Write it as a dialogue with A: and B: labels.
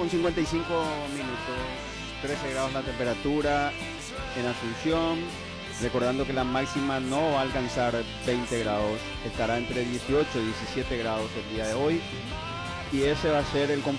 A: 55 minutos, 13 grados la temperatura en Asunción. Recordando que la máxima no va a alcanzar 20 grados, estará entre 18 y 17 grados el día de hoy. Y ese va a ser el